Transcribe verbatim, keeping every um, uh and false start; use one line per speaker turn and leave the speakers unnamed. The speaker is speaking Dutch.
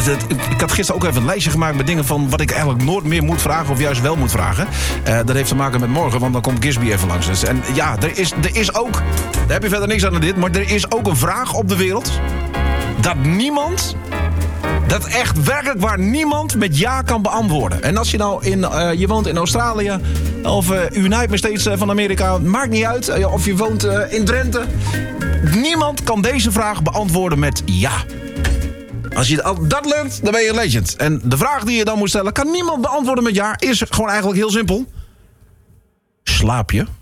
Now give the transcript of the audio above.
dat, ik had gisteren ook even een lijstje gemaakt met dingen van wat ik eigenlijk nooit meer moet vragen of juist wel moet vragen. Uh, dat heeft te maken met morgen, want dan komt Gisby even langs. Dus, en ja, er is, er is ook, daar heb je verder niks aan dit, maar er is ook een vraag op de wereld dat niemand, dat echt werkelijk waar niemand met ja kan beantwoorden. En als je nou in, uh, je woont in Australië of uh, United States van Amerika, maakt niet uit. Uh, of je woont uh, in Drenthe. Niemand kan deze vraag beantwoorden met ja. Als je dat lukt, dan ben je een legend. En de vraag die je dan moet stellen, kan niemand beantwoorden met ja, is gewoon eigenlijk heel simpel. Slaap je?